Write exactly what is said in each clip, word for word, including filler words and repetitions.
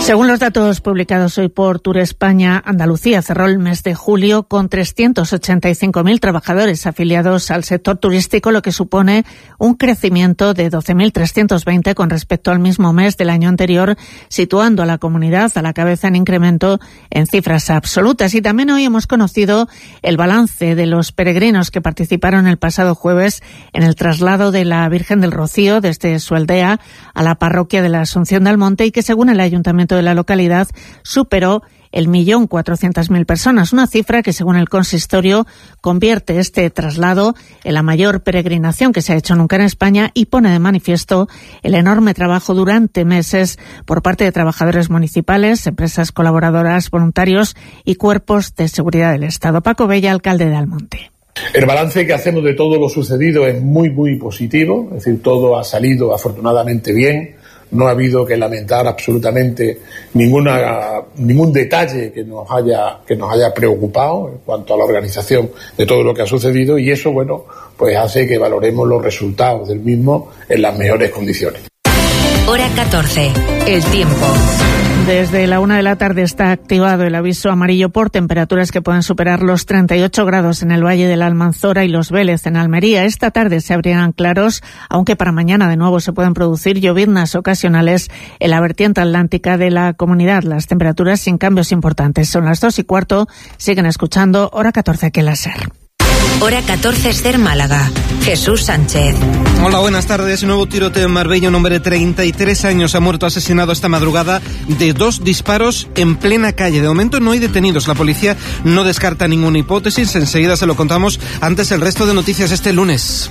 Según los datos publicados hoy por Tour España, Andalucía cerró el mes de julio con trescientos ochenta y cinco mil trabajadores afiliados al sector turístico, lo que supone un crecimiento de doce mil trescientos veinte con respecto al mismo mes del año anterior, situando a la comunidad a la cabeza en incremento en cifras absolutas. Y también hoy hemos conocido el balance de los peregrinos que participaron el pasado jueves en el traslado de la Virgen del Rocío desde su aldea a la parroquia de la Asunción del Monte y que, según el Ayuntamiento de la localidad, superó el millón cuatrocientas mil personas, una cifra que, según el consistorio, convierte este traslado en la mayor peregrinación que se ha hecho nunca en España y pone de manifiesto el enorme trabajo durante meses por parte de trabajadores municipales, empresas colaboradoras, voluntarios y cuerpos de seguridad del Estado. Paco Bella, alcalde de Almonte. El balance que hacemos de todo lo sucedido es muy, muy positivo, es decir, todo ha salido afortunadamente bien. No ha habido que lamentar absolutamente ninguna, ningún detalle que nos haya, que nos haya preocupado en cuanto a la organización de todo lo que ha sucedido, y eso, bueno, pues hace que valoremos los resultados del mismo en las mejores condiciones. Hora catorce. El tiempo. Desde la una de la tarde está activado el aviso amarillo por temperaturas que pueden superar los treinta y ocho grados en el Valle de la Almanzora y Los Vélez en Almería. Esta tarde se abrirán claros, aunque para mañana de nuevo se pueden producir lloviznas ocasionales en la vertiente atlántica de la comunidad. Las temperaturas sin cambios importantes. Son las dos y cuarto. Siguen escuchando Hora catorce aquí en la SER. Hora catorce, SER Málaga. Jesús Sánchez. Hola, buenas tardes. Nuevo tiroteo en Marbella. Un hombre de treinta y tres años ha muerto asesinado esta madrugada de dos disparos en plena calle. De momento no hay detenidos. La policía no descarta ninguna hipótesis. Enseguida se lo contamos. Antes el resto de noticias este lunes.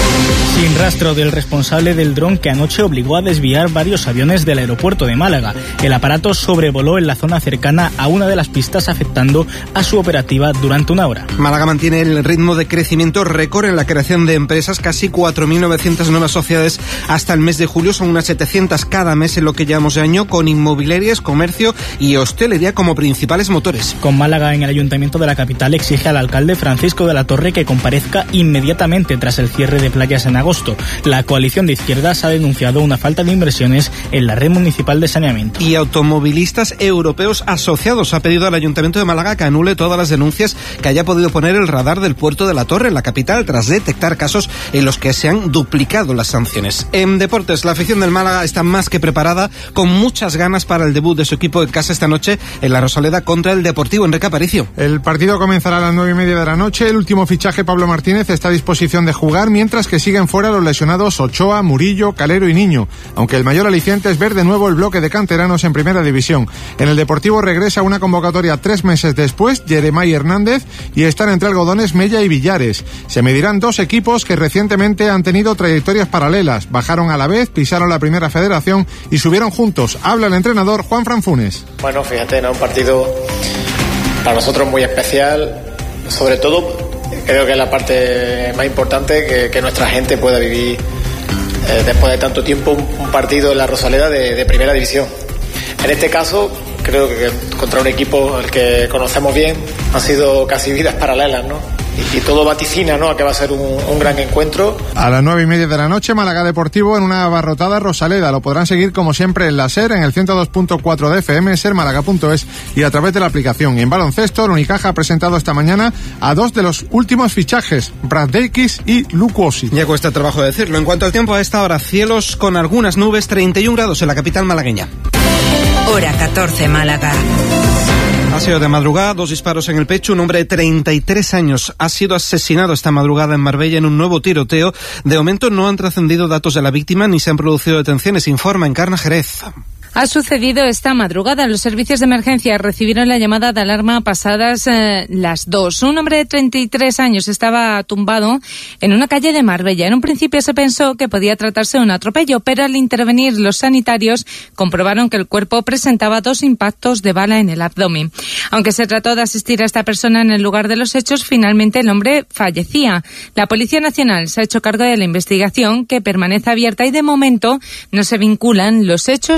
Sin rastro del responsable del dron que anoche obligó a desviar varios aviones del aeropuerto de Málaga. El aparato sobrevoló en la zona cercana a una de las pistas, afectando a su operativa durante una hora. Málaga mantiene el ritmo de crecimiento récord en la creación de empresas, casi cuatro mil novecientas nuevas sociedades hasta el mes de julio, son unas setecientas cada mes en lo que llevamos de año, con inmobiliarias, comercio y hostelería como principales motores. Con Málaga en el ayuntamiento de la capital exige al alcalde Francisco de la Torre que comparezca inmediatamente tras el cierre de playas en agosto. La coalición de izquierdas ha denunciado una falta de inversiones en la red municipal de saneamiento. Y automovilistas europeos asociados ha pedido al Ayuntamiento de Málaga que anule todas las denuncias que haya podido poner el radar del puerto de la Torre en la capital tras detectar casos en los que se han duplicado las sanciones. En deportes, la afición del Málaga está más que preparada, con muchas ganas para el debut de su equipo en casa esta noche en la Rosaleda contra el Deportivo. Enrique Aparicio. El partido comenzará a las nueve y media de la noche. El último fichaje, Pablo Martínez, está a disposición de jugar, mientras que siguen fuera los lesionados Ochoa, Murillo, Calero y Niño, aunque el mayor aliciente es ver de nuevo el bloque de canteranos en primera división. En el Deportivo regresa una convocatoria tres meses después, Jeremai Hernández, y están entre algodones Mella y Villares. Se medirán dos equipos que recientemente han tenido trayectorias paralelas, bajaron a la vez, pisaron la primera federación y subieron juntos. Habla el entrenador Juan Franfunes. Bueno, fíjate, ¿no? Un partido para nosotros muy especial, sobre todo creo que es la parte más importante, que, que nuestra gente pueda vivir eh, después de tanto tiempo un, un partido en la Rosaleda de, de primera división. En este caso creo que contra un equipo al que conocemos bien, han sido casi vidas paralelas, ¿no? Y, y todo vaticina, ¿no?, a que va a ser un, un gran encuentro. A las nueve y media de la noche, Málaga Deportivo en una abarrotada Rosaleda. Lo podrán seguir como siempre en la SER, en el ciento dos punto cuatro de F M, ser málaga punto es y a través de la aplicación. Y en baloncesto, el Unicaja ha presentado esta mañana a dos de los últimos fichajes, Braddeikis y Lukuosi. Ya cuesta trabajo decirlo. En cuanto al tiempo, a esta hora, cielos con algunas nubes, treinta y un grados en la capital malagueña. Hora catorce, Málaga. Ha sido de madrugada, dos disparos en el pecho. Un hombre de treinta y tres años ha sido asesinado esta madrugada en Marbella en un nuevo tiroteo. De momento no han trascendido datos de la víctima ni se han producido detenciones, informa Encarna Jerez. Ha sucedido esta madrugada. Los servicios de emergencia recibieron la llamada de alarma pasadas eh, las dos. Un hombre de treinta y tres años estaba tumbado en una calle de Marbella. En un principio se pensó que podía tratarse de un atropello, pero al intervenir los sanitarios comprobaron que el cuerpo presentaba dos impactos de bala en el abdomen. Aunque se trató de asistir a esta persona en el lugar de los hechos, finalmente el hombre fallecía. La Policía Nacional se ha hecho cargo de la investigación, que permanece abierta, y de momento no se vinculan los hechos con el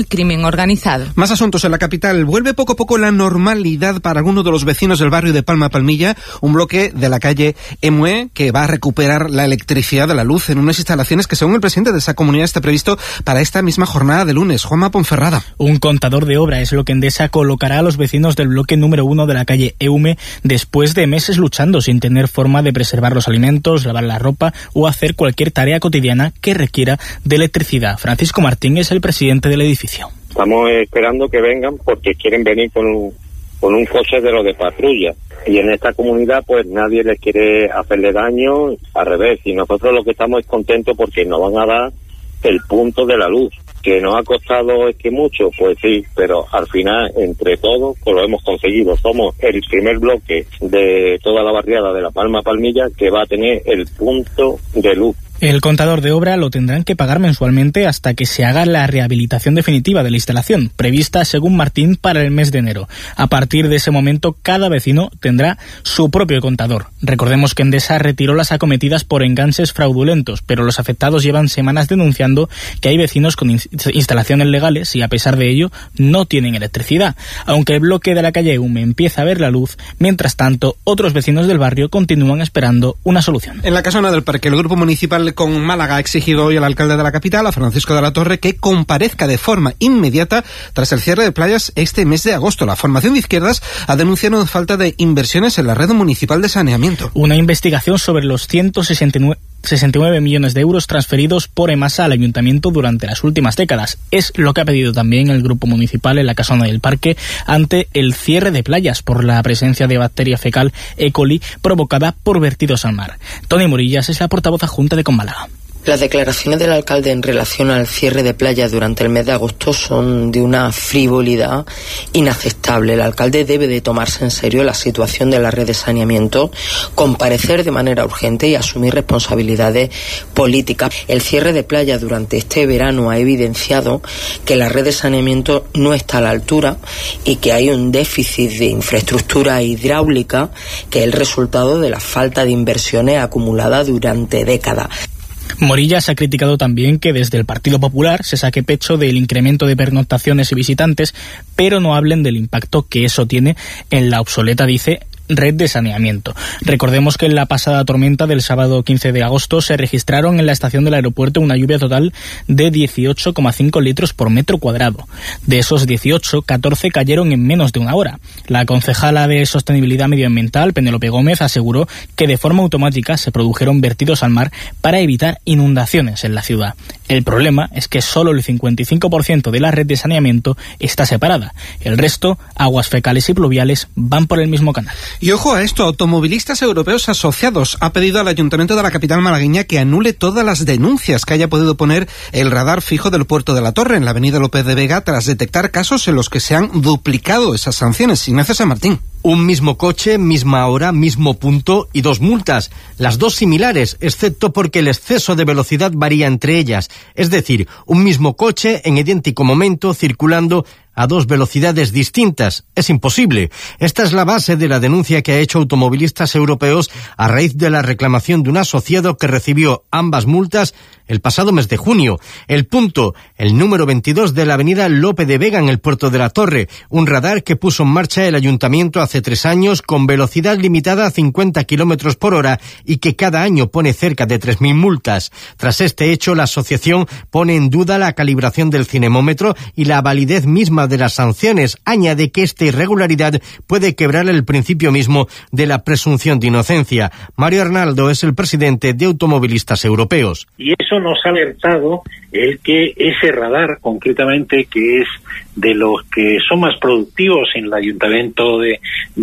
el crimen organizado. Más asuntos en la capital. Vuelve poco a poco la normalidad para algunos de los vecinos del barrio de Palma Palmilla, un bloque de la calle Emue que va a recuperar la electricidad de la luz en unas instalaciones que, según el presidente de esa comunidad, está previsto para esta misma jornada de lunes. Juanma Ponferrada. Un contador de obra es lo que Endesa colocará a los vecinos del bloque número uno de la calle Eume después de meses luchando sin tener forma de preservar los alimentos, lavar la ropa o hacer cualquier tarea cotidiana que requiera de electricidad. Francisco Martín es el presidente del edificio. Estamos esperando que vengan porque quieren venir con un, con un coche de los de patrulla. Y en esta comunidad pues nadie les quiere hacerle daño, al revés. Y nosotros lo que estamos es contentos porque nos van a dar el punto de la luz. ¿Que nos ha costado es que mucho? Pues sí, pero al final, entre todos, pues lo hemos conseguido. Somos el primer bloque de toda la barriada de La Palma Palmilla que va a tener el punto de luz. El contador de obra lo tendrán que pagar mensualmente hasta que se haga la rehabilitación definitiva de la instalación, prevista, según Martín, para el mes de enero. A partir de ese momento, cada vecino tendrá su propio contador. Recordemos que Endesa retiró las acometidas por enganches fraudulentos, pero los afectados llevan semanas denunciando que hay vecinos con instalaciones legales y, a pesar de ello, no tienen electricidad. Aunque el bloque de la calle Eume empieza a ver la luz, mientras tanto, otros vecinos del barrio continúan esperando una solución. En la casona del Parque, el Grupo Municipal con Málaga ha exigido hoy al alcalde de la capital, a Francisco de la Torre, que comparezca de forma inmediata tras el cierre de playas este mes de agosto. La formación de izquierdas ha denunciado falta de inversiones en la red municipal de saneamiento. Una investigación sobre los ciento sesenta y nueve millones de euros transferidos por EMASA al ayuntamiento durante las últimas décadas. Es lo que ha pedido también el grupo municipal en la casona del Parque ante el cierre de playas por la presencia de bacteria fecal E. coli provocada por vertidos al mar. Tony Morillas es la portavoz adjunta de Conmálaga. Las declaraciones del alcalde en relación al cierre de playas durante el mes de agosto son de una frivolidad inaceptable. El alcalde debe de tomarse en serio la situación de la red de saneamiento, comparecer de manera urgente y asumir responsabilidades políticas. El cierre de playas durante este verano ha evidenciado que la red de saneamiento no está a la altura y que hay un déficit de infraestructura hidráulica que es el resultado de la falta de inversiones acumuladas durante décadas. Morillas ha criticado también que desde el Partido Popular se saque pecho del incremento de pernoctaciones y visitantes, pero no hablen del impacto que eso tiene en la obsoleta, dice, red de saneamiento. Recordemos que en la pasada tormenta del sábado quince de agosto se registraron en la estación del aeropuerto una lluvia total de dieciocho coma cinco litros por metro cuadrado. De esos dieciocho, catorce cayeron en menos de una hora. La concejala de Sostenibilidad Medioambiental, Penélope Gómez, aseguró que de forma automática se produjeron vertidos al mar para evitar inundaciones en la ciudad. El problema es que solo el cincuenta y cinco por ciento de la red de saneamiento está separada. El resto, aguas fecales y pluviales, van por el mismo canal. Y ojo a esto, Automovilistas Europeos Asociados ha pedido al Ayuntamiento de la capital malagueña que anule todas las denuncias que haya podido poner el radar fijo del puerto de la Torre en la avenida López de Vega tras detectar casos en los que se han duplicado esas sanciones. Ignacio San Martín. Un mismo coche, misma hora, mismo punto y dos multas, las dos similares, excepto porque el exceso de velocidad varía entre ellas. Es decir, un mismo coche en idéntico momento circulando a dos velocidades distintas. Es imposible. Esta es la base de la denuncia que ha hecho Automovilistas Europeos a raíz de la reclamación de un asociado que recibió ambas multas el pasado mes de junio. El punto, el número veintidós de la avenida Lope de Vega en el puerto de la Torre, un radar que puso en marcha el ayuntamiento hace tres años con velocidad limitada a cincuenta kilómetros por hora y que cada año pone cerca de tres mil multas. Tras este hecho, la asociación pone en duda la calibración del cinemómetro y la validez misma de las sanciones. Añade que esta irregularidad puede quebrar el principio mismo de la presunción de inocencia. Mario Arnaldo es el presidente de Automovilistas Europeos. Y eso nos ha alertado el que ese radar, concretamente, que es de los que son más productivos en el Ayuntamiento de,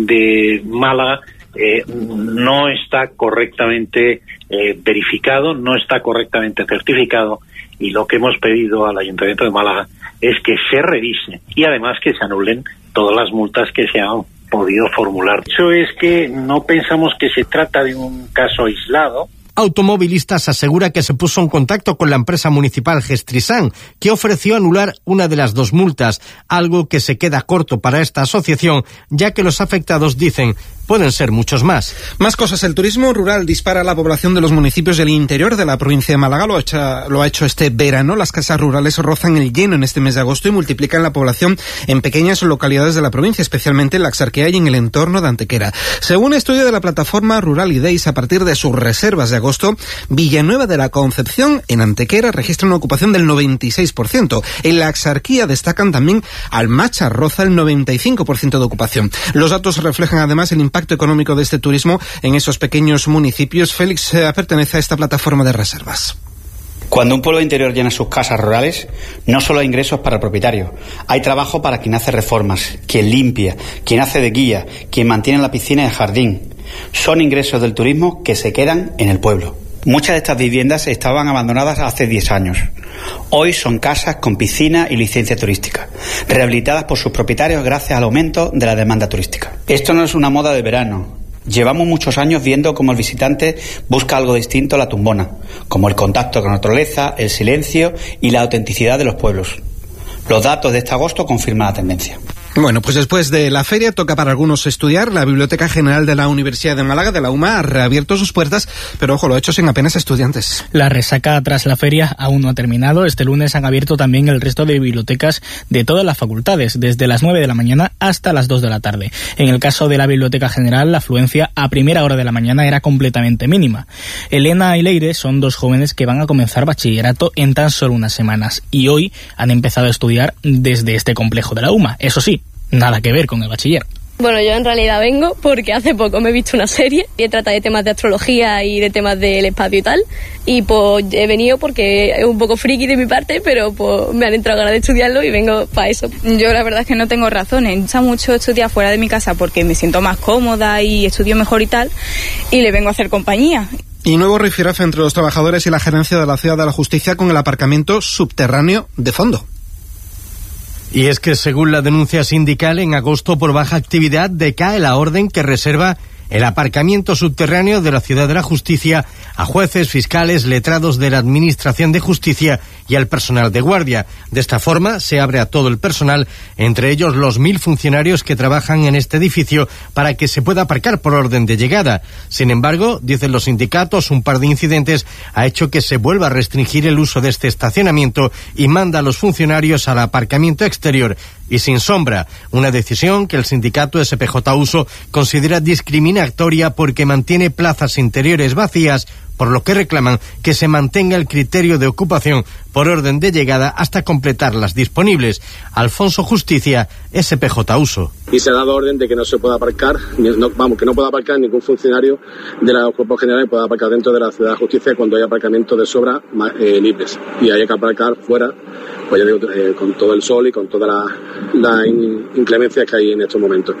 de Málaga, eh, no está correctamente eh, verificado, no está correctamente certificado, y lo que hemos pedido al Ayuntamiento de Málaga es que se revise y además que se anulen todas las multas que se han podido formular. Eso es que no pensamos que se trata de un caso aislado. Automovilistas asegura que se puso en contacto con la empresa municipal Gestrisan, que ofreció anular una de las dos multas, algo que se queda corto para esta asociación, ya que los afectados dicen pueden ser muchos más. Más cosas. El turismo rural dispara la población de los municipios del interior de la provincia de Málaga. Lo ha hecho, lo ha hecho este verano. Las casas rurales rozan el lleno en este mes de agosto y multiplican la población en pequeñas localidades de la provincia, especialmente en la Axarquía y en el entorno de Antequera. Según estudio de la plataforma Rural Ideis, a partir de sus reservas de agosto, Villanueva de la Concepción, en Antequera, registra una ocupación del noventa y seis por ciento. En la Axarquía destacan también Almacha, roza el noventa y cinco por ciento de ocupación. Los datos reflejan además el impacto económico de este turismo en esos pequeños municipios. Félix eh, pertenece a esta plataforma de reservas. Cuando un pueblo interior llena sus casas rurales, no solo hay ingresos para el propietario, hay trabajo para quien hace reformas, quien limpia, quien hace de guía, quien mantiene la piscina y el jardín. Son ingresos del turismo que se quedan en el pueblo. Muchas de estas viviendas estaban abandonadas hace diez años. Hoy son casas con piscina y licencia turística, rehabilitadas por sus propietarios gracias al aumento de la demanda turística. Esto no es una moda de verano. Llevamos muchos años viendo cómo el visitante busca algo distinto a la tumbona, como el contacto con la naturaleza, el silencio y la autenticidad de los pueblos. Los datos de este agosto confirman la tendencia. Bueno, pues después de la feria toca para algunos estudiar. La Biblioteca General de la Universidad de Málaga, de la U M A, ha reabierto sus puertas, pero ojo, lo ha hecho sin apenas estudiantes. La resaca tras la feria aún no ha terminado. Este lunes han abierto también el resto de bibliotecas de todas las facultades, desde las nueve de la mañana hasta las dos de la tarde. En el caso de la Biblioteca General, la afluencia a primera hora de la mañana era completamente mínima. Elena y Leire son dos jóvenes que van a comenzar bachillerato en tan solo unas semanas y hoy han empezado a estudiar desde este complejo de la U M A. Eso sí, nada que ver con el bachiller. Bueno, yo en realidad vengo porque hace poco me he visto una serie y trata de temas de astrología y de temas del espacio y tal, y pues he venido porque es un poco friki de mi parte, pero pues me han entrado ganas de estudiarlo y vengo para eso. Yo la verdad es que no tengo razones, me gusta mucho estudiar fuera de mi casa porque me siento más cómoda y estudio mejor y tal, y le vengo a hacer compañía. Y nuevo rifirrafe entre los trabajadores y la gerencia de la Ciudad de la Justicia con el aparcamiento subterráneo de fondo. Y es que, según la denuncia sindical, en agosto por baja actividad decae la orden que reserva el aparcamiento subterráneo de la Ciudad de la Justicia a jueces, fiscales, letrados de la Administración de Justicia y al personal de guardia. De esta forma se abre a todo el personal, entre ellos los mil funcionarios que trabajan en este edificio, para que se pueda aparcar por orden de llegada. Sin embargo, dicen los sindicatos, un par de incidentes ha hecho que se vuelva a restringir el uso de este estacionamiento y manda a los funcionarios al aparcamiento exterior y sin sombra, una decisión que el sindicato S P J Uso considera discriminatoria porque mantiene plazas interiores vacías, por lo que reclaman que se mantenga el criterio de ocupación por orden de llegada hasta completar las disponibles. Alfonso Justicia, S P J Uso. Y se ha dado orden de que no se pueda aparcar, no, vamos, que no pueda aparcar ningún funcionario de los cuerpos generales, pueda aparcar dentro de la Ciudad de Justicia cuando hay aparcamiento de sobra eh, libres. Y hay que aparcar fuera, pues ya digo, eh, con todo el sol y con todas las la inclemencias que hay en estos momentos.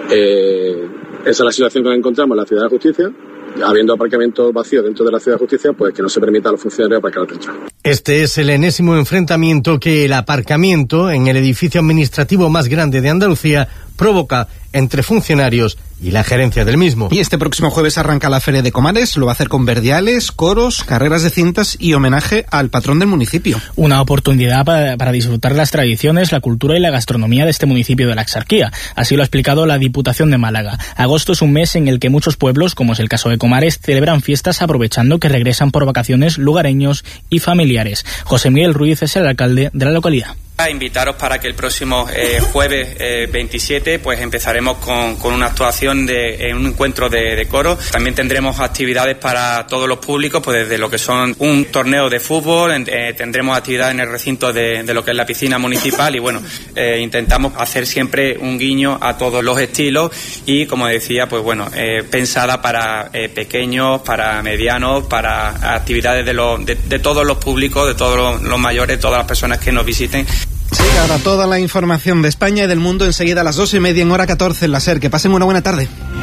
Eh, esa es la situación que nos encontramos en la Ciudad de Justicia. Habiendo aparcamientos vacíos dentro de la Ciudad de Justicia, pues que no se permita a los funcionarios aparcar dentro. Este es el enésimo enfrentamiento que el aparcamiento en el edificio administrativo más grande de Andalucía provoca entre funcionarios y la gerencia del mismo. Y este próximo jueves arranca la Feria de Comares, lo va a hacer con verdiales, coros, carreras de cintas y homenaje al patrón del municipio. Una oportunidad para, para disfrutar las tradiciones, la cultura y la gastronomía de este municipio de la Axarquía. Así lo ha explicado la Diputación de Málaga. Agosto es un mes en el que muchos pueblos, como es el caso de Comares, celebran fiestas aprovechando que regresan por vacaciones lugareños y familiares. José Miguel Ruiz es el alcalde de la localidad. A invitaros para que el próximo eh, jueves eh, veintisiete pues empezaremos con, con una actuación de en un encuentro de, de coro. También tendremos actividades para todos los públicos, pues desde lo que son un torneo de fútbol, eh, tendremos actividades en el recinto de, de lo que es la piscina municipal y bueno, eh, intentamos hacer siempre un guiño a todos los estilos y como decía, pues bueno, eh, pensada para eh, pequeños, para medianos, para actividades de, los, de, de todos los públicos, de todos los, los mayores, todas las personas que nos visiten. Sí, ahora toda la información de España y del mundo enseguida a las dos y media en hora catorce en la SER. Que pasen una buena tarde.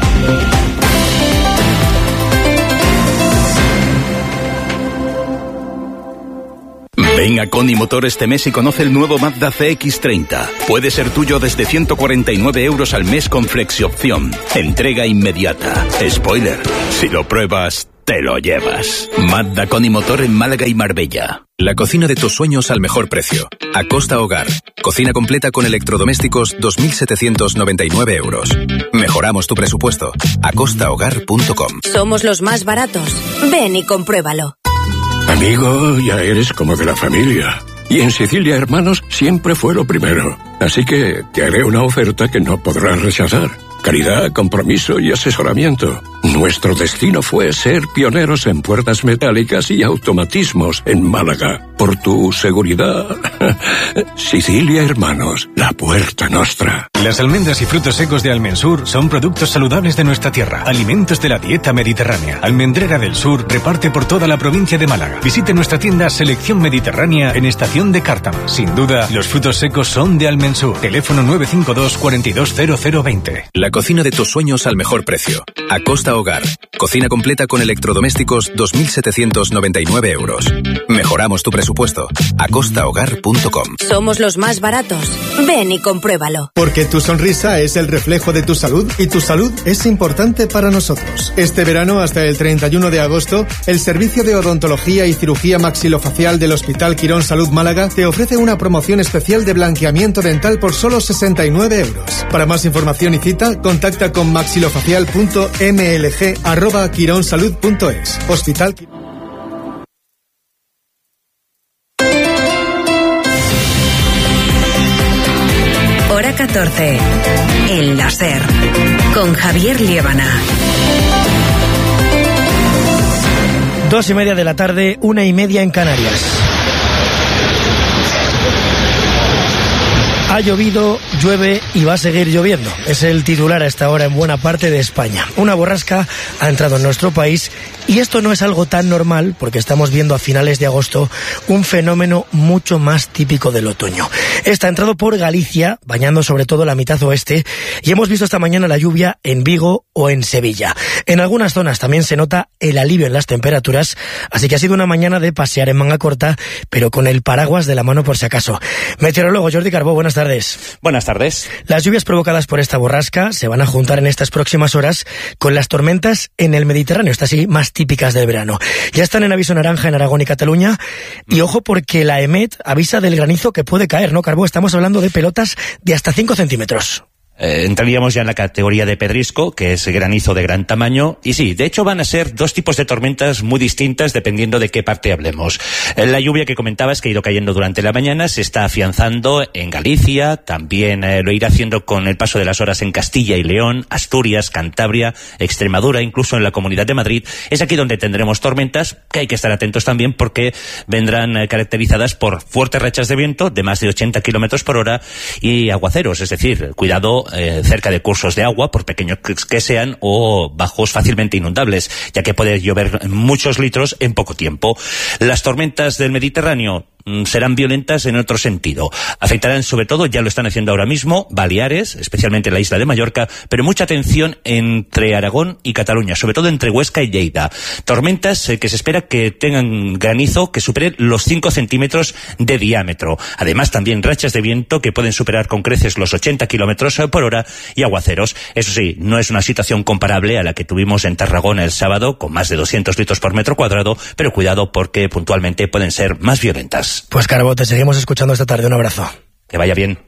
Ven a Coni Motor este mes y conoce el nuevo Mazda C X treinta. Puede ser tuyo desde ciento cuarenta y nueve euros al mes con flexi opción. Entrega inmediata. Spoiler, si lo pruebas, te lo llevas. Mazda con y motor en Málaga y Marbella. La cocina de tus sueños al mejor precio. Acosta Hogar. Cocina completa con electrodomésticos dos mil setecientos noventa y nueve euros. Mejoramos tu presupuesto. acosta hogar punto com. Somos los más baratos. Ven y compruébalo. Amigo, ya eres como de la familia. Y en Sicilia Hermanos siempre fue lo primero. Así que te haré una oferta que no podrás rechazar. Calidad, compromiso y asesoramiento. Nuestro destino fue ser pioneros en puertas metálicas y automatismos en Málaga. Por tu seguridad. Sicilia Hermanos, la puerta nostra. Las almendras y frutos secos de Almensur son productos saludables de nuestra tierra. Alimentos de la dieta mediterránea. Almendrera del Sur reparte por toda la provincia de Málaga. Visite nuestra tienda Selección Mediterránea en Estación de Cártama. Sin duda, los frutos secos son de Almensur. Teléfono nueve cinco dos, cuatro dos cero cero dos cero. La cocina de tus sueños al mejor precio. Acosta Hogar. Cocina completa con electrodomésticos dos mil setecientos noventa y nueve euros. Mejoramos tu presupuesto. acosta hogar punto com. Somos los más baratos. Ven y compruébalo. Porque tu sonrisa es el reflejo de tu salud y tu salud es importante para nosotros. Este verano hasta el treinta y uno de agosto, el Servicio de Odontología y Cirugía Maxilofacial del Hospital Quirón Salud Málaga te ofrece una promoción especial de blanqueamiento dental por solo sesenta y nueve euros. Para más información y cita, contacta con maxilofacial punto m l g arroba quironsalud punto es. Hospital Hora catorce. El láser. Con Javier Liébana. Dos y media de la tarde, una y media en Canarias. Ha llovido, llueve y va a seguir lloviendo. Es el titular a esta hora en buena parte de España. Una borrasca ha entrado en nuestro país y esto no es algo tan normal porque estamos viendo a finales de agosto un fenómeno mucho más típico del otoño. Esta ha entrado por Galicia, bañando sobre todo la mitad oeste, y hemos visto esta mañana la lluvia en Vigo o en Sevilla. En algunas zonas también se nota el alivio en las temperaturas, así que ha sido una mañana de pasear en manga corta, pero con el paraguas de la mano por si acaso. Meteorólogo Jordi Carbó, buenas tardes. Buenas tardes. Las lluvias provocadas por esta borrasca se van a juntar en estas próximas horas con las tormentas en el Mediterráneo, estas sí más típicas del verano. Ya están en aviso naranja en Aragón y Cataluña, y ojo porque la EMET avisa del granizo que puede caer, ¿no, Carbó? Estamos hablando de pelotas de hasta cinco centímetros. Eh, entraríamos ya en la categoría de pedrisco, que es granizo de gran tamaño, y sí, de hecho van a ser dos tipos de tormentas muy distintas dependiendo de qué parte hablemos. Eh, la lluvia que comentabas, que ha ido cayendo durante la mañana, se está afianzando en Galicia, también eh, lo irá haciendo con el paso de las horas en Castilla y León, Asturias, Cantabria, Extremadura, incluso en la Comunidad de Madrid. Es aquí donde tendremos tormentas, que hay que estar atentos también porque vendrán eh, caracterizadas por fuertes rachas de viento de más de ochenta kilómetros por hora y aguaceros, es decir, cuidado Eh, cerca de cursos de agua, por pequeños que sean, o bajos fácilmente inundables, ya que puede llover muchos litros en poco tiempo. Las tormentas del Mediterráneo serán violentas en otro sentido. Afectarán sobre todo, ya lo están haciendo ahora mismo, Baleares, especialmente la isla de Mallorca, pero mucha atención entre Aragón y Cataluña, sobre todo entre Huesca y Lleida. Tormentas eh, que se espera que tengan granizo que supere los cinco centímetros de diámetro. Además, también rachas de viento que pueden superar con creces los ochenta kilómetros por hora y aguaceros. Eso sí, no es una situación comparable a la que tuvimos en Tarragona el sábado, con más de doscientos litros por metro cuadrado, pero cuidado porque puntualmente pueden ser más violentas. Pues Carbó, te seguimos escuchando esta tarde. Un abrazo. Que vaya bien.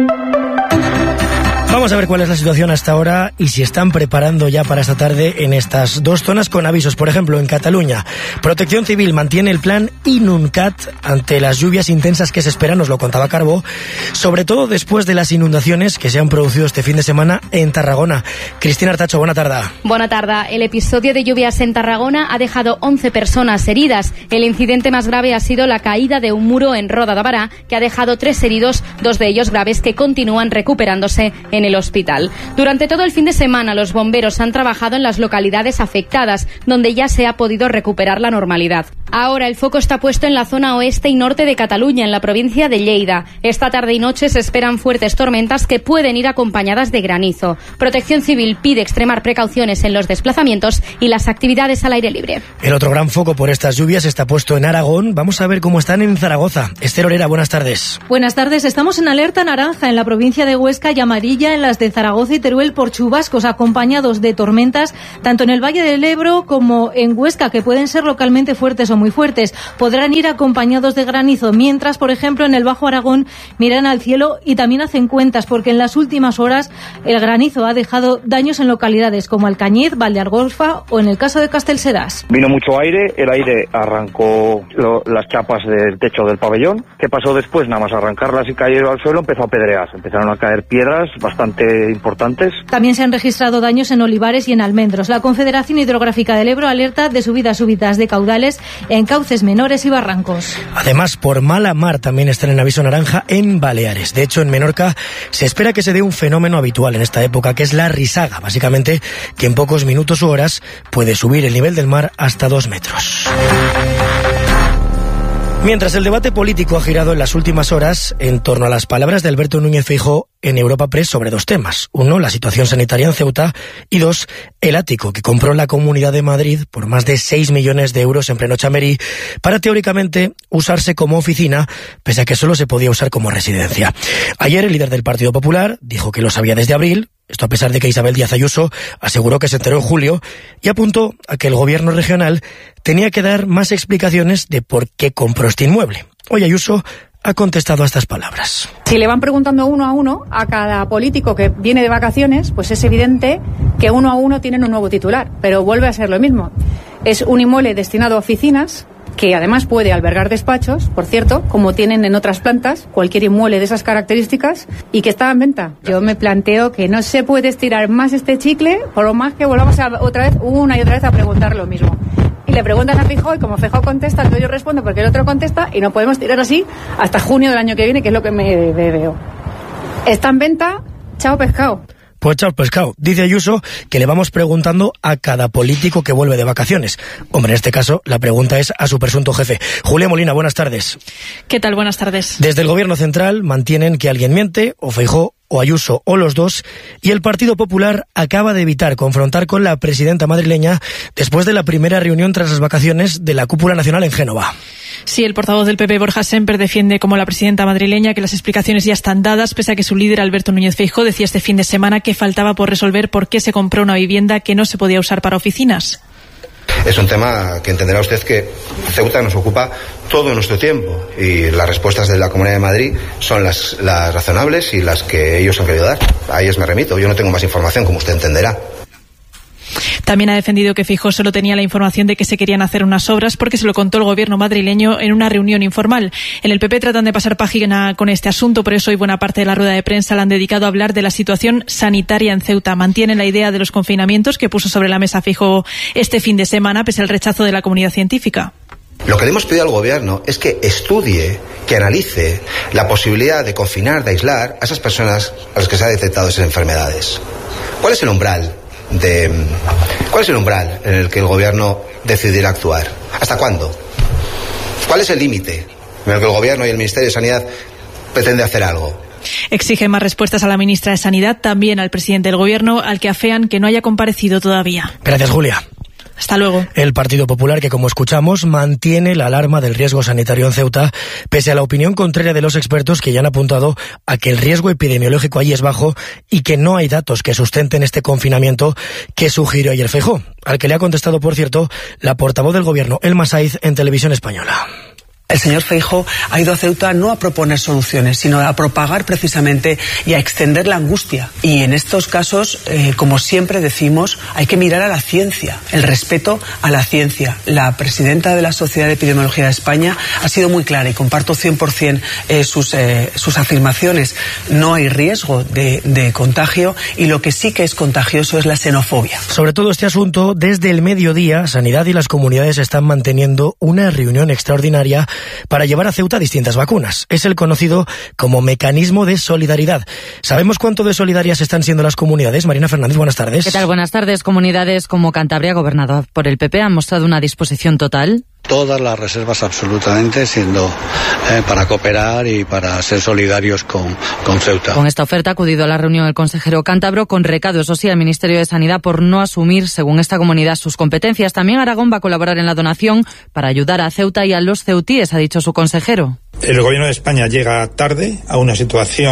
Vamos a ver cuál es la situación hasta ahora y si están preparando ya para esta tarde en estas dos zonas con avisos. Por ejemplo, en Cataluña, Protección Civil mantiene el plan Inuncat ante las lluvias intensas que se esperan, nos lo contaba Carbó, sobre todo después de las inundaciones que se han producido este fin de semana en Tarragona. Cristina Artacho, buena tarde. Buena tarde. El episodio de lluvias en Tarragona ha dejado once personas heridas. El incidente más grave ha sido la caída de un muro en Roda de Bará, que ha dejado tres heridos, dos de ellos graves que continúan recuperándose en el hospital. Durante todo el fin de semana, los bomberos han trabajado en las localidades afectadas, donde ya se ha podido recuperar la normalidad. Ahora el foco está puesto en la zona oeste y norte de Cataluña, en la provincia de Lleida. Esta tarde y noche se esperan fuertes tormentas que pueden ir acompañadas de granizo. Protección Civil pide extremar precauciones en los desplazamientos y las actividades al aire libre. El otro gran foco por estas lluvias está puesto en Aragón. Vamos a ver cómo están en Zaragoza. Esther Orera, buenas tardes. Buenas tardes. Estamos en alerta naranja en la provincia de Huesca y amarilla en la las de Zaragoza y Teruel por chubascos acompañados de tormentas, tanto en el Valle del Ebro como en Huesca, que pueden ser localmente fuertes o muy fuertes. Podrán ir acompañados de granizo, mientras, por ejemplo, en el Bajo Aragón miran al cielo y también hacen cuentas, porque en las últimas horas el granizo ha dejado daños en localidades como Alcañiz, Valdeargolfa o en el caso de Castelserás. Vino mucho aire, el aire arrancó lo, las chapas del techo del pabellón. ¿Qué pasó después? Nada más arrancarlas y caer al suelo, empezó a pedrear. Empezaron a caer piedras bastante importantes. También se han registrado daños en olivares y en almendros. La Confederación Hidrográfica del Ebro alerta de subidas súbitas de caudales en cauces menores y barrancos. Además, por mala mar también están en aviso naranja en Baleares. De hecho, en Menorca se espera que se dé un fenómeno habitual en esta época, que es la risaga. Básicamente, que en pocos minutos u horas puede subir el nivel del mar hasta dos metros. Mientras el debate político ha girado en las últimas horas en torno a las palabras de Alberto Núñez Feijóo en Europa Press sobre dos temas. Uno, la situación sanitaria en Ceuta, y dos, el ático que compró la Comunidad de Madrid por más de seis millones de euros en pleno Chamerí para teóricamente usarse como oficina, pese a que solo se podía usar como residencia. Ayer el líder del Partido Popular dijo que lo sabía desde abril, esto a pesar de que Isabel Díaz Ayuso aseguró que se enteró en julio, y apuntó a que el gobierno regional tenía que dar más explicaciones de por qué compró este inmueble. Hoy Ayuso ha contestado a estas palabras. Si le van preguntando uno a uno a cada político que viene de vacaciones, pues es evidente que uno a uno tienen un nuevo titular, pero vuelve a ser lo mismo. Es un inmueble destinado a oficinas, que además puede albergar despachos, por cierto, como tienen en otras plantas, cualquier inmueble de esas características, y que está en venta. Yo me planteo que no se puede estirar más este chicle, por lo más que volvamos a, otra vez, una y otra vez a preguntar lo mismo. Y le preguntan a Feijóo, y como Feijóo contesta, entonces yo respondo porque el otro contesta, y no podemos tirar así hasta junio del año que viene, que es lo que me veo. Está en venta, chao pescado. Pues chao pescado. Dice Ayuso que le vamos preguntando a cada político que vuelve de vacaciones. Hombre, en este caso la pregunta es a su presunto jefe. Julia Molina, buenas tardes. ¿Qué tal? Buenas tardes. Desde el Gobierno Central mantienen que alguien miente, o Feijóo, o Ayuso, o los dos, y el Partido Popular acaba de evitar confrontar con la presidenta madrileña después de la primera reunión tras las vacaciones de la Cúpula Nacional en Génova. Sí, el portavoz del P P, Borja Sémper, defiende como la presidenta madrileña que las explicaciones ya están dadas, pese a que su líder, Alberto Núñez Feijóo, decía este fin de semana que faltaba por resolver por qué se compró una vivienda que no se podía usar para oficinas. Es un tema que entenderá usted que Ceuta nos ocupa todo nuestro tiempo y las respuestas de la Comunidad de Madrid son las, las razonables y las que ellos han querido dar. A ellos me remito, yo no tengo más información, como usted entenderá. También ha defendido que Feijóo solo tenía la información de que se querían hacer unas obras porque se lo contó el gobierno madrileño en una reunión informal. En el P P tratan de pasar página con este asunto, por eso hoy buena parte de la rueda de prensa la han dedicado a hablar de la situación sanitaria en Ceuta. Mantienen la idea de los confinamientos que puso sobre la mesa Feijóo este fin de semana, pese al rechazo de la comunidad científica. Lo que le hemos pedido al gobierno es que estudie, que analice la posibilidad de confinar, de aislar a esas personas a las que se ha detectado esas enfermedades. ¿Cuál es el umbral? De, ¿Cuál es el umbral en el que el gobierno decidirá actuar? ¿Hasta cuándo? ¿Cuál es el límite en el que el gobierno y el Ministerio de Sanidad pretende hacer algo? Exige más respuestas a la ministra de Sanidad, también al presidente del gobierno, al que afean que no haya comparecido todavía. Gracias, Julia. Hasta luego. El Partido Popular, que como escuchamos, mantiene la alarma del riesgo sanitario en Ceuta, pese a la opinión contraria de los expertos que ya han apuntado a que el riesgo epidemiológico allí es bajo y que no hay datos que sustenten este confinamiento que sugirió ayer Feijóo, al que le ha contestado, por cierto, la portavoz del gobierno, Elma Saiz, en Televisión Española. El señor Feijóo ha ido a Ceuta no a proponer soluciones, sino a propagar precisamente y a extender la angustia. Y en estos casos, eh, como siempre decimos, hay que mirar a la ciencia, el respeto a la ciencia. La presidenta de la Sociedad de Epidemiología de España ha sido muy clara y comparto cien por ciento eh, sus, eh, sus afirmaciones. No hay riesgo de, de contagio y lo que sí que es contagioso es la xenofobia. Sobre todo este asunto, desde el mediodía, Sanidad y las comunidades están manteniendo una reunión extraordinaria para llevar a Ceuta distintas vacunas. Es el conocido como mecanismo de solidaridad. ¿Sabemos cuánto de solidarias están siendo las comunidades? Marina Fernández, buenas tardes. ¿Qué tal? Buenas tardes. Comunidades como Cantabria, gobernada por el P P, han mostrado una disposición total. Todas las reservas absolutamente, siendo eh, para cooperar y para ser solidarios con, con Ceuta. Con esta oferta ha acudido a la reunión el consejero cántabro con recado, eso sí, al Ministerio de Sanidad por no asumir, según esta comunidad, sus competencias. También Aragón va a colaborar en la donación para ayudar a Ceuta y a los ceutíes, ha dicho su consejero. El gobierno de España llega tarde a una situación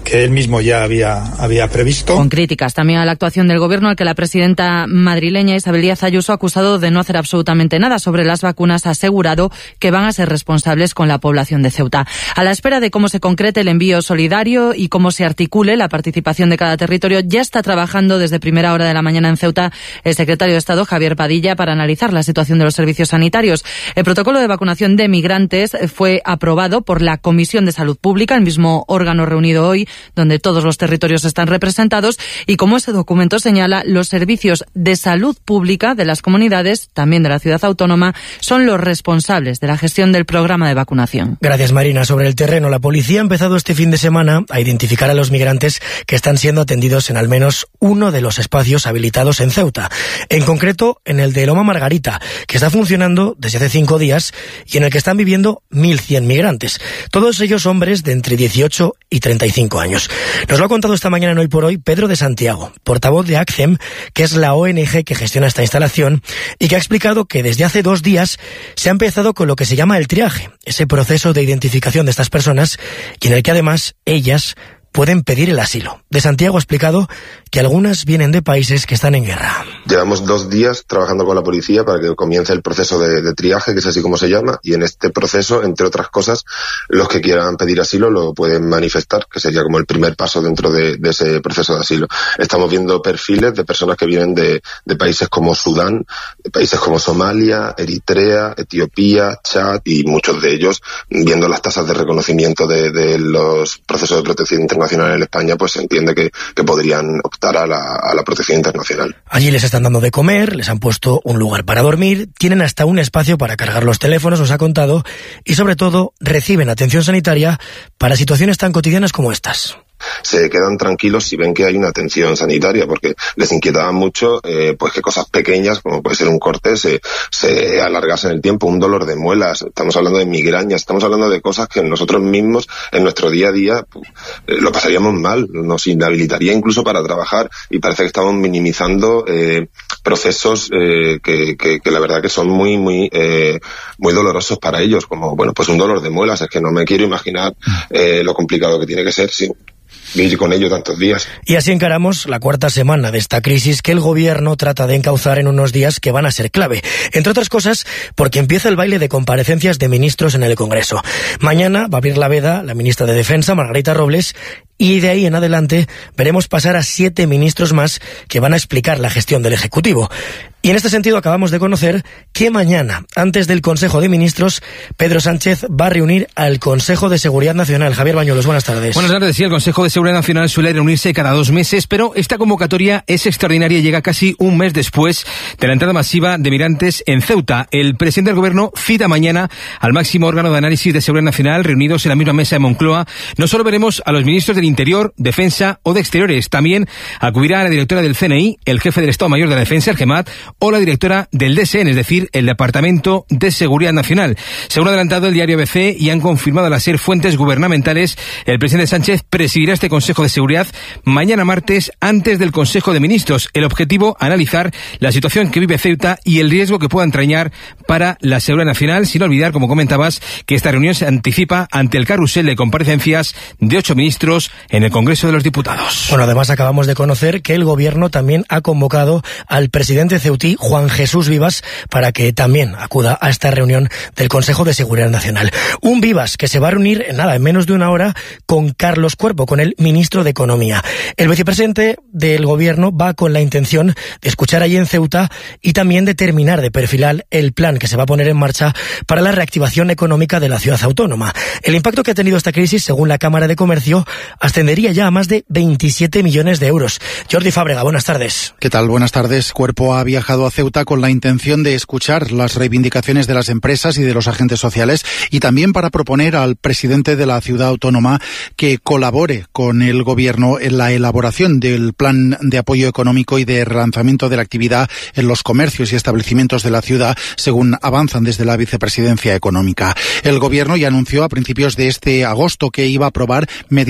que él mismo ya había, había previsto. Con críticas también a la actuación del gobierno, al que la presidenta madrileña Isabel Díaz Ayuso ha acusado de no hacer absolutamente nada sobre las vacunas, ha asegurado que van a ser responsables con la población de Ceuta. A la espera de cómo se concrete el envío solidario y cómo se articule la participación de cada territorio, ya está trabajando desde primera hora de la mañana en Ceuta el secretario de Estado Javier Padilla para analizar la situación de los servicios sanitarios. El protocolo de vacunación de migrantes fue aprobado por la Comisión de Salud Pública, el mismo órgano reunido hoy, donde todos los territorios están representados, y como ese documento señala, los servicios de salud pública de las comunidades, también de la ciudad autónoma, son los responsables de la gestión del programa de vacunación. Gracias, Marina. Sobre el terreno, la policía ha empezado este fin de semana a identificar a los migrantes que están siendo atendidos en al menos uno de los espacios habilitados en Ceuta. En concreto, en el de Loma Margarita, que está funcionando desde hace cinco días y en el que están viviendo mil cien migrantes. Todos ellos hombres de entre dieciocho y treinta y cinco años. Nos lo ha contado esta mañana en Hoy por Hoy Pedro de Santiago, portavoz de ACCEM, que es la O N G que gestiona esta instalación, y que ha explicado que desde hace dos días se ha empezado con lo que se llama el triaje, ese proceso de identificación de estas personas, y en el que además ellas pueden pedir el asilo. De Santiago ha explicado que algunas vienen de países que están en guerra. Llevamos dos días trabajando con la policía para que comience el proceso de, de triaje, que es así como se llama, y en este proceso, entre otras cosas, los que quieran pedir asilo lo pueden manifestar, que sería como el primer paso dentro de, de ese proceso de asilo. Estamos viendo perfiles de personas que vienen de, de países como Sudán, de países como Somalia, Eritrea, Etiopía, Chad, y muchos de ellos, viendo las tasas de reconocimiento de, de los procesos de protección internacional en España, pues se entiende que, que podrían optar a la, a la protección internacional. Allí les están dando de comer, les han puesto un lugar para dormir, tienen hasta un espacio para cargar los teléfonos, nos ha contado, y sobre todo reciben atención sanitaria para situaciones tan cotidianas como estas. Se quedan tranquilos si ven que hay una atención sanitaria, porque les inquietaba mucho eh, pues que cosas pequeñas, como puede ser un corte, se, se alargasen el tiempo, un dolor de muelas, estamos hablando de migrañas, estamos hablando de cosas que nosotros mismos en nuestro día a día pues, eh, lo pasaríamos mal, nos inhabilitaría incluso para trabajar, y parece que estamos minimizando eh, procesos eh, que, que, que la verdad que son muy muy eh, muy dolorosos para ellos, como bueno pues un dolor de muelas, es que no me quiero imaginar eh, lo complicado que tiene que ser, sí. Vivir con ello tantos días. Y así encaramos la cuarta semana de esta crisis que el gobierno trata de encauzar en unos días que van a ser clave. Entre otras cosas, porque empieza el baile de comparecencias de ministros en el Congreso. Mañana va a abrir la veda la ministra de Defensa, Margarita Robles, y de ahí en adelante veremos pasar a siete ministros más que van a explicar la gestión del Ejecutivo. Y en este sentido acabamos de conocer que mañana, antes del Consejo de Ministros, Pedro Sánchez va a reunir al Consejo de Seguridad Nacional. Javier Bañuelos, buenas tardes. Buenas tardes. Sí, el Consejo de Seguridad Nacional suele reunirse cada dos meses, pero esta convocatoria es extraordinaria y llega casi un mes después de la entrada masiva de migrantes en Ceuta. El presidente del Gobierno cita mañana al máximo órgano de análisis de seguridad nacional, reunidos en la misma mesa de Moncloa. No solo veremos a los ministros del Interior, Defensa o de Exteriores, también acudirá a la directora del C N I, el jefe del Estado Mayor de la Defensa, el GEMAT, o la directora del D S N, es decir, el Departamento de Seguridad Nacional. Según ha adelantado el diario A B C y han confirmado las ser fuentes gubernamentales, el presidente Sánchez presidirá este Consejo de Seguridad mañana martes antes del Consejo de Ministros. El objetivo, analizar la situación que vive Ceuta y el riesgo que pueda entrañar para la seguridad nacional, sin olvidar, como comentabas, que esta reunión se anticipa ante el carrusel de comparecencias de ocho ministros en el Congreso de los Diputados. Bueno, además acabamos de conocer que el Gobierno también ha convocado al presidente ceutí, Juan Jesús Vivas, para que también acuda a esta reunión del Consejo de Seguridad Nacional. Un Vivas que se va a reunir en nada, en menos de una hora, con Carlos Cuerpo, con el ministro de Economía. El vicepresidente del Gobierno va con la intención de escuchar allí en Ceuta y también de terminar de perfilar el plan que se va a poner en marcha para la reactivación económica de la ciudad autónoma. El impacto que ha tenido esta crisis, según la Cámara de Comercio, ascendería ya a más de veintisiete millones de euros. Jordi Fábrega, buenas tardes. ¿Qué tal? Buenas tardes. Cuerpo ha viajado a Ceuta con la intención de escuchar las reivindicaciones de las empresas y de los agentes sociales, y también para proponer al presidente de la ciudad autónoma que colabore con el Gobierno en la elaboración del plan de apoyo económico y de relanzamiento de la actividad en los comercios y establecimientos de la ciudad, según avanzan desde la Vicepresidencia Económica. El Gobierno ya anunció a principios de este agosto que iba a aprobar medidas de apoyo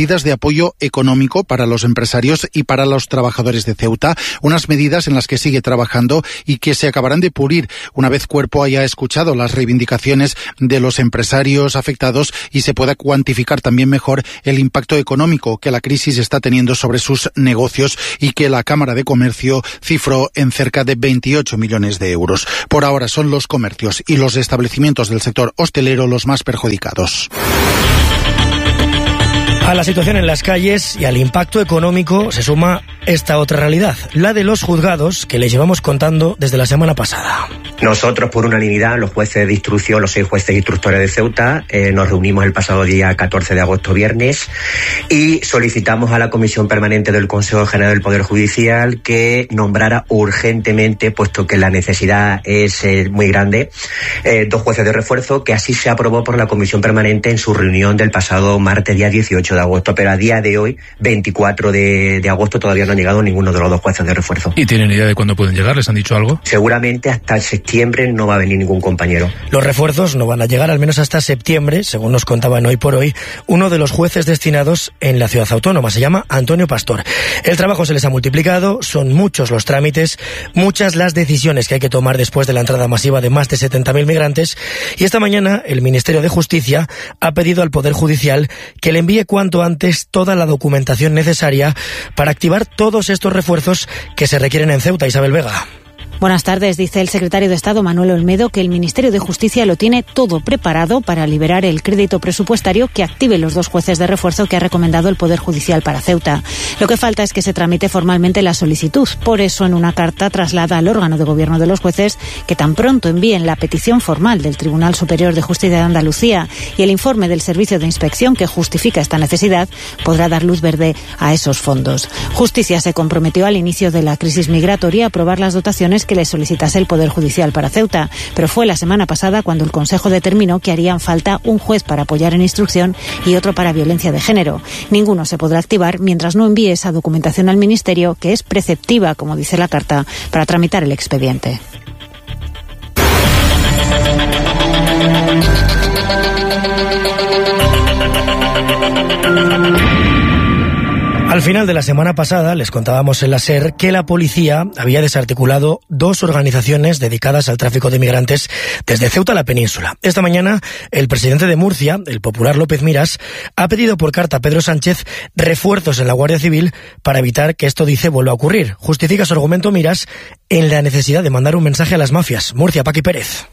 apoyo económico para los empresarios y para los trabajadores de Ceuta, unas medidas en las que sigue trabajando y que se acabarán de pulir una vez Cuerpo haya escuchado las reivindicaciones de los empresarios afectados y se pueda cuantificar también mejor el impacto económico que la crisis está teniendo sobre sus negocios y que la Cámara de Comercio cifró en cerca de veintiocho millones de euros. Por ahora son los comercios y los establecimientos del sector hostelero los más perjudicados. A la situación en las calles y al impacto económico se suma esta otra realidad, la de los juzgados que les llevamos contando desde la semana pasada. Nosotros, por unanimidad, los jueces de instrucción, los seis jueces instructores de Ceuta, eh, nos reunimos el pasado día catorce de agosto, viernes, y solicitamos a la Comisión Permanente del Consejo General del Poder Judicial que nombrara urgentemente, puesto que la necesidad es eh, muy grande, eh, dos jueces de refuerzo, que así se aprobó por la Comisión Permanente en su reunión del pasado martes, día dieciocho de agosto, pero a día de hoy, veinticuatro de agosto, todavía no han llegado ninguno de los dos jueces de refuerzo. ¿Y tienen idea de cuándo pueden llegar? ¿Les han dicho algo? Seguramente hasta septiembre no va a venir ningún compañero. Los refuerzos no van a llegar al menos hasta septiembre, según nos contaban hoy por hoy uno de los jueces destinados en la ciudad autónoma. Se llama Antonio Pastor. El trabajo se les ha multiplicado, son muchos los trámites, muchas las decisiones que hay que tomar después de la entrada masiva de más de setenta mil migrantes, y esta mañana el Ministerio de Justicia ha pedido al Poder Judicial que le envíe cuanto antes toda la documentación necesaria para activar todos estos refuerzos que se requieren en Ceuta. Isabel Vega. Buenas tardes. Dice el secretario de Estado, Manuel Olmedo, que el Ministerio de Justicia lo tiene todo preparado para liberar el crédito presupuestario que active los dos jueces de refuerzo que ha recomendado el Poder Judicial para Ceuta. Lo que falta es que se tramite formalmente la solicitud. Por eso, en una carta traslada al órgano de gobierno de los jueces que tan pronto envíen la petición formal del Tribunal Superior de Justicia de Andalucía y el informe del Servicio de Inspección que justifica esta necesidad, podrá dar luz verde a esos fondos. Justicia se comprometió al inicio de la crisis migratoria a aprobar las dotaciones que le solicitase el Poder Judicial para Ceuta, pero fue la semana pasada cuando el Consejo determinó que harían falta un juez para apoyar en instrucción y otro para violencia de género. Ninguno se podrá activar mientras no envíe esa documentación al Ministerio, que es preceptiva, como dice la carta, para tramitar el expediente. Al final de la semana pasada les contábamos en la SER que la policía había desarticulado dos organizaciones dedicadas al tráfico de migrantes desde Ceuta a la península. Esta mañana el presidente de Murcia, el popular López Miras, ha pedido por carta a Pedro Sánchez refuerzos en la Guardia Civil para evitar que esto, dice, vuelva a ocurrir. Justifica su argumento Miras en la necesidad de mandar un mensaje a las mafias. Murcia, Paqui Pérez.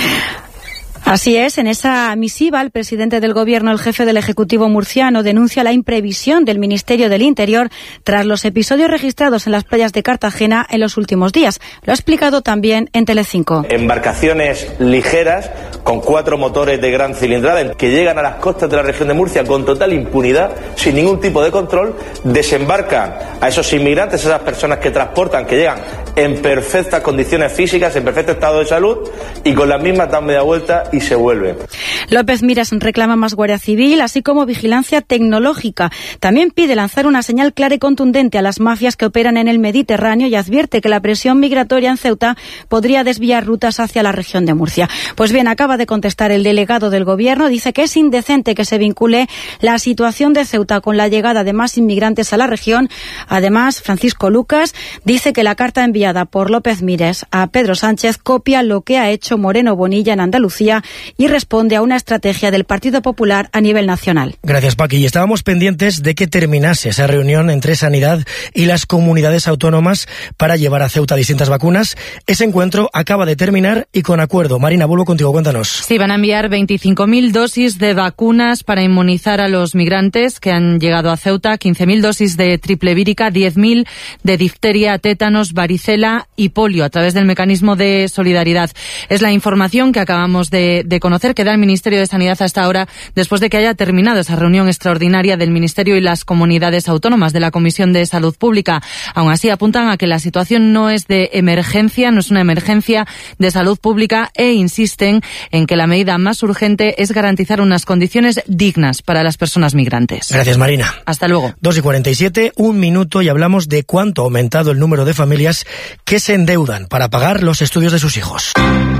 Así es, en esa misiva el presidente del Gobierno, el jefe del Ejecutivo murciano, denuncia la imprevisión del Ministerio del Interior tras los episodios registrados en las playas de Cartagena en los últimos días. Lo ha explicado también en Telecinco. Embarcaciones ligeras con cuatro motores de gran cilindrada que llegan a las costas de la región de Murcia con total impunidad, sin ningún tipo de control, desembarcan a esos inmigrantes, esas personas que transportan, que llegan en perfectas condiciones físicas, en perfecto estado de salud, y con las mismas dan media vuelta y se vuelve. López Miras reclama más Guardia Civil, así como vigilancia tecnológica. También pide lanzar una señal clara y contundente a las mafias que operan en el Mediterráneo y advierte que la presión migratoria en Ceuta podría desviar rutas hacia la región de Murcia. Pues bien, acaba de contestar el delegado del Gobierno. Dice que es indecente que se vincule la situación de Ceuta con la llegada de más inmigrantes a la región. Además, Francisco Lucas dice que la carta enviada por López Miras a Pedro Sánchez copia lo que ha hecho Moreno Bonilla en Andalucía y responde a una estrategia del Partido Popular a nivel nacional. Gracias, Paqui. Y estábamos pendientes de que terminase esa reunión entre Sanidad y las comunidades autónomas para llevar a Ceuta distintas vacunas. Ese encuentro acaba de terminar y con acuerdo. Marina, vuelvo contigo, cuéntanos. Sí, van a enviar veinticinco mil dosis de vacunas para inmunizar a los migrantes que han llegado a Ceuta, quince mil dosis de triple vírica, diez mil de difteria, tétanos, varicela y polio a través del mecanismo de solidaridad. Es la información que acabamos de, de conocer que da el Ministerio de Sanidad hasta ahora, después de que haya terminado esa reunión extraordinaria del Ministerio y las comunidades autónomas de la Comisión de Salud Pública. Aún así, apuntan a que la situación no es de emergencia, no es una emergencia de salud pública e insisten en que la medida más urgente es garantizar unas condiciones dignas para las personas migrantes. Gracias, Marina. Hasta luego. dos y cuarenta y siete, un minuto y hablamos de cuánto ha aumentado el número de familias que se endeudan para pagar los estudios de sus hijos.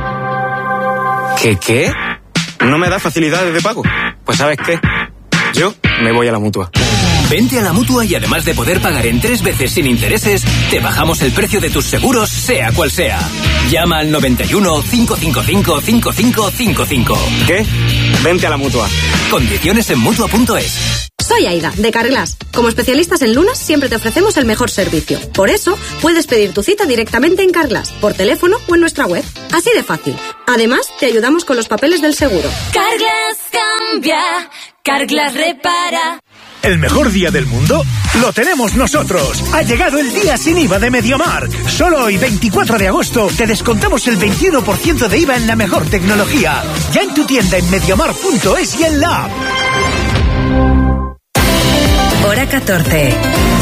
¿Qué qué? ¿No me da facilidades de pago? Pues ¿sabes qué? Yo me voy a la Mutua. Vente a la Mutua y además de poder pagar en tres veces sin intereses, te bajamos el precio de tus seguros, sea cual sea. Llama al noventa y uno, cinco cinco cinco, cinco cinco cinco cinco. ¿Qué? Vente a la Mutua. Condiciones en Mutua punto es. Soy Aida, de Carglass. Como especialistas en lunas, siempre te ofrecemos el mejor servicio. Por eso, puedes pedir tu cita directamente en Carglass, por teléfono o en nuestra web. Así de fácil. Además, te ayudamos con los papeles del seguro. Carglass cambia, Carglass repara. ¿El mejor día del mundo? ¡Lo tenemos nosotros! Ha llegado el día sin I V A de MediaMarkt. Solo hoy, veinticuatro de agosto, te descontamos el veintiuno por ciento de I V A en la mejor tecnología. Ya en tu tienda en mediamarkt punto es y en la app. Hora catorce.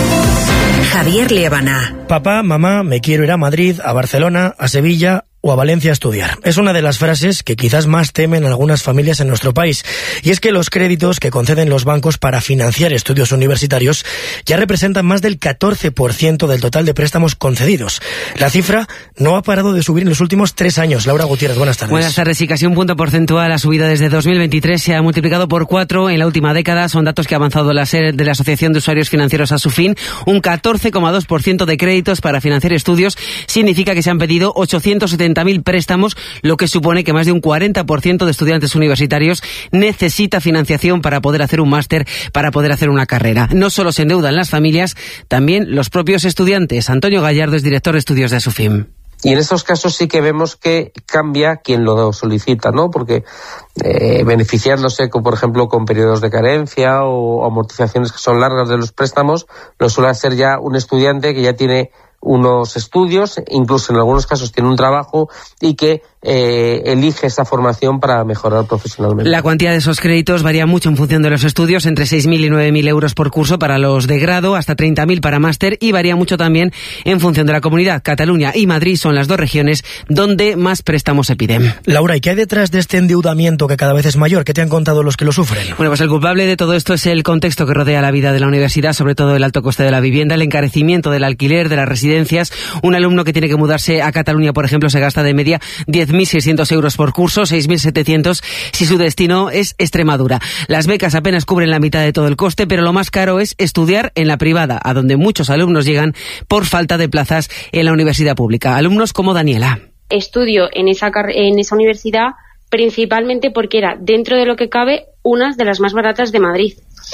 Javier Liébana. Papá, mamá, me quiero ir a Madrid, a Barcelona, a Sevilla o a Valencia a estudiar. Es una de las frases que quizás más temen algunas familias en nuestro país. Y es que los créditos que conceden los bancos para financiar estudios universitarios ya representan más del catorce por ciento del total de préstamos concedidos. La cifra no ha parado de subir en los últimos tres años. Laura Gutiérrez, buenas tardes. Buenas tardes. Y casi un punto porcentual ha subido desde dos mil veintitrés. Se ha multiplicado por cuatro en la última década. Son datos que ha avanzado la SER de la Asociación de Usuarios Financieros a su fin. Un catorce coma dos por ciento de créditos para financiar estudios significa que se han pedido ochocientos setenta mil préstamos, lo que supone que más de un cuarenta por ciento de estudiantes universitarios necesita financiación para poder hacer un máster, para poder hacer una carrera. No solo se endeudan las familias, también los propios estudiantes. Antonio Gallardo es director de estudios de ASUFIM. Y en estos casos sí que vemos que cambia quien lo solicita, ¿no? Porque eh, beneficiándose, con, por ejemplo, con periodos de carencia o amortizaciones que son largas de los préstamos, lo suele hacer ya un estudiante que ya tiene unos estudios, incluso en algunos casos tiene un trabajo y que eh, elige esa formación para mejorar profesionalmente. La cuantía de esos créditos varía mucho en función de los estudios, entre seis mil y nueve mil euros por curso para los de grado, hasta treinta mil para máster, y varía mucho también en función de la comunidad. Cataluña y Madrid son las dos regiones donde más préstamos se piden. Laura, ¿y qué hay detrás de este endeudamiento que cada vez es mayor? ¿Qué te han contado los que lo sufren? Bueno, pues el culpable de todo esto es el contexto que rodea la vida de la universidad, sobre todo el alto coste de la vivienda, el encarecimiento del alquiler, de las residencias. Un alumno que tiene que mudarse a Cataluña, por ejemplo, se gasta de media diez mil seiscientos euros por curso, seis mil setecientos si su destino es Extremadura. Las becas apenas cubren la mitad de todo el coste, pero lo más caro es estudiar en la privada, a donde muchos alumnos llegan por falta de plazas en la universidad pública. Alumnos como Daniela. Estudio en esa, en esa universidad principalmente porque era, dentro de lo que cabe, una de las más baratas de Madrid.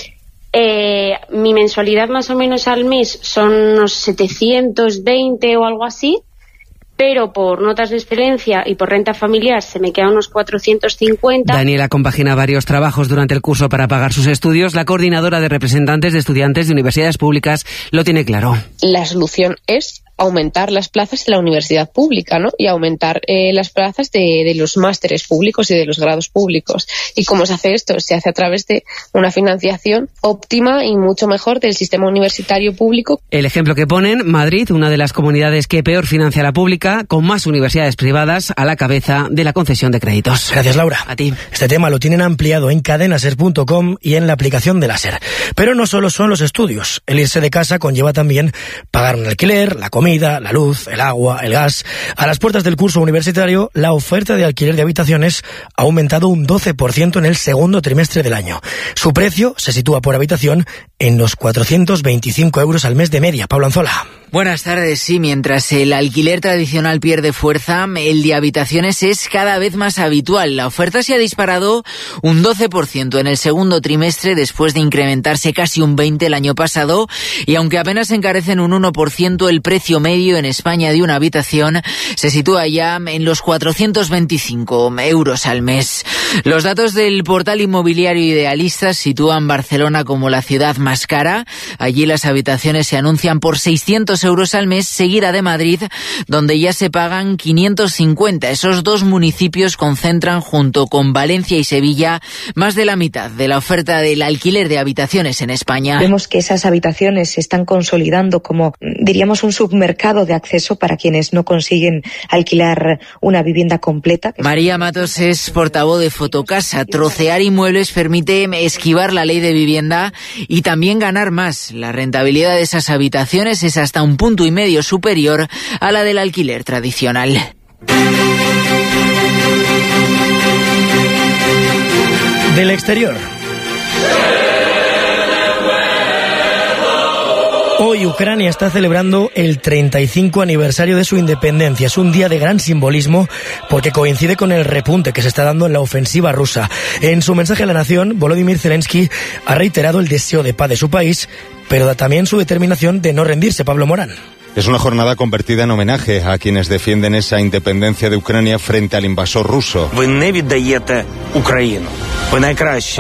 Eh, mi mensualidad más o menos al mes son unos setecientos veinte o algo así, pero por notas de excelencia y por renta familiar se me quedan unos cuatrocientos cincuenta. Daniela compagina varios trabajos durante el curso para pagar sus estudios. La coordinadora de representantes de estudiantes de universidades públicas lo tiene claro. La solución es aumentar las plazas en la universidad pública, ¿no? Y aumentar eh, las plazas de, de los másteres públicos y de los grados públicos. ¿Y cómo se hace esto? Se hace a través de una financiación óptima y mucho mejor del sistema universitario público. El ejemplo que ponen, Madrid, una de las comunidades que peor financia la pública, con más universidades privadas a la cabeza de la concesión de créditos. Gracias, Laura. A ti. Este tema lo tienen ampliado en cadenaser punto com y en la aplicación de la SER. Pero no solo son los estudios. El irse de casa conlleva también pagar un alquiler, la comida, la luz, el agua, el gas. A las puertas del curso universitario, la oferta de alquiler de habitaciones ha aumentado un doce por ciento en el segundo trimestre del año. Su precio se sitúa por habitación en los cuatrocientos veinticinco euros al mes de media. Pablo Anzola. Buenas tardes. Sí, mientras el alquiler tradicional pierde fuerza, el de habitaciones es cada vez más habitual. La oferta se ha disparado un doce por ciento en el segundo trimestre, después de incrementarse casi un veinte por ciento el año pasado, y aunque apenas encarecen un uno por ciento, el precio medio en España de una habitación se sitúa ya en los cuatrocientos veinticinco euros al mes. Los datos del portal inmobiliario Idealista sitúan Barcelona como la ciudad más cara. Allí las habitaciones se anuncian por seiscientos euros al mes, seguida de Madrid, donde ya se pagan quinientos cincuenta. Esos dos municipios concentran, junto con Valencia y Sevilla, más de la mitad de la oferta del alquiler de habitaciones en España. Vemos que esas habitaciones se están consolidando como, diríamos, un submercado de acceso para quienes no consiguen alquilar una vivienda completa. María Matos es portavoz de Fotocasa. Trocear inmuebles permite esquivar la ley de vivienda y también ganar más. La rentabilidad de esas habitaciones es hasta un punto y medio superior a la del alquiler tradicional. Del exterior. Hoy Ucrania está celebrando el treinta y cinco aniversario de su independencia. Es un día de gran simbolismo porque coincide con el repunte que se está dando en la ofensiva rusa. En su mensaje a la nación, Volodymyr Zelensky ha reiterado el deseo de paz de su país, pero también su determinación de no rendirse. Pablo Morán. Es una jornada convertida en homenaje a quienes defienden esa independencia de Ucrania frente al invasor ruso.